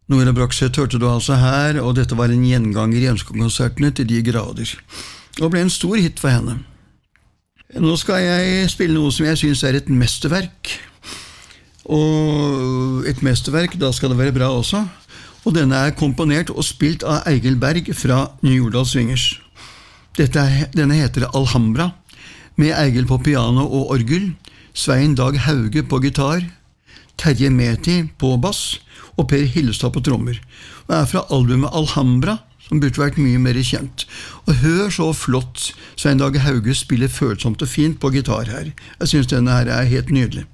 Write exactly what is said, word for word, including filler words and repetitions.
Nora Brakseth hørte du altså her, og dette var en gjenganger i ønskekonsertene til de grader. Og ble en stor hit for henne. Nå skal jeg spille noe som jeg synes er et mesterverk. Og et mesterverk, da skal det være bra også. Og denne er komponert og spilt av Eigil Berg fra New Jordal Swingers. Dette er, denne heter Alhambra, med Eigil på piano og orgel, Svein Dag Hauge på gitar, Terje Meti på bass og Per Hillestad på trommer. Og er fra albumet Alhambra, som burde vært mye mer kjent. Og hør så flott Svein Dag Hauge spiller følsomt og fint på gitar her. Jeg synes denne her er helt nydelig.